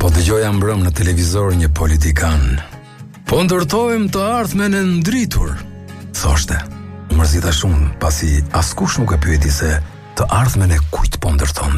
Po dëgjoja mbrëm në televizor një politikan. Po ndërtojmë të ardhmen e ndritur, thoshte. Mërzita shumë, pasi askush nuk e pyeti se të ardhmen e kujt po ndërton.